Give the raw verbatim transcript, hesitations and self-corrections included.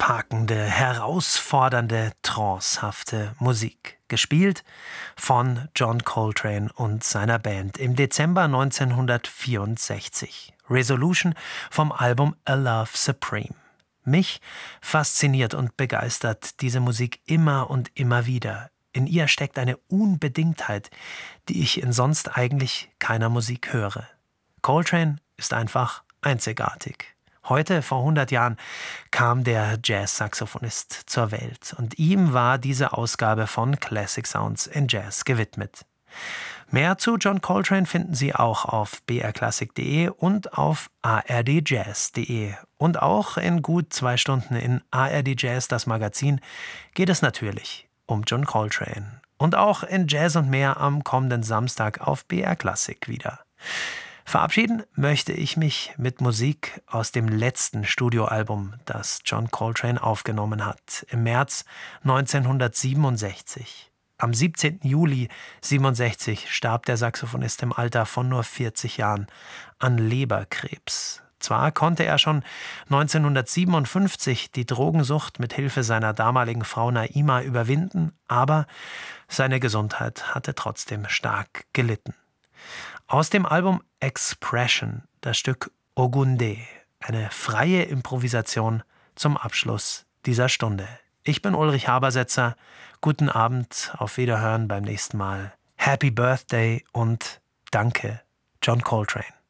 auspackende, herausfordernde, trancehafte Musik. Gespielt von John Coltrane und seiner Band im Dezember neunzehnhundertvierundsechzig. Resolution vom Album A Love Supreme. Mich fasziniert und begeistert diese Musik immer und immer wieder. In ihr steckt eine Unbedingtheit, die ich in sonst eigentlich keiner Musik höre. Coltrane ist einfach einzigartig. Heute, vor hundert Jahren, kam der Jazz-Saxophonist zur Welt und ihm war diese Ausgabe von Classic Sounds in Jazz gewidmet. Mehr zu John Coltrane finden Sie auch auf b r klassik punkt de und auf a r d jazz punkt de. Und auch in gut zwei Stunden in A R D Jazz, das Magazin, geht es natürlich um John Coltrane. Und auch in Jazz und mehr am kommenden Samstag auf B R Klassik wieder. Verabschieden möchte ich mich mit Musik aus dem letzten Studioalbum, das John Coltrane aufgenommen hat, im März neunzehnhundertsiebenundsechzig. Am siebzehnten Juli siebenundsechzig starb der Saxophonist im Alter von nur vierzig Jahren an Leberkrebs. Zwar konnte er schon neunzehnhundertsiebenundfünfzig die Drogensucht mit Hilfe seiner damaligen Frau Naima überwinden, aber seine Gesundheit hatte trotzdem stark gelitten. Aus dem Album Expression das Stück Ogunde, eine freie Improvisation zum Abschluss dieser Stunde. Ich bin Ulrich Habersetzer. Guten Abend, auf Wiederhören beim nächsten Mal. Happy Birthday und danke, John Coltrane.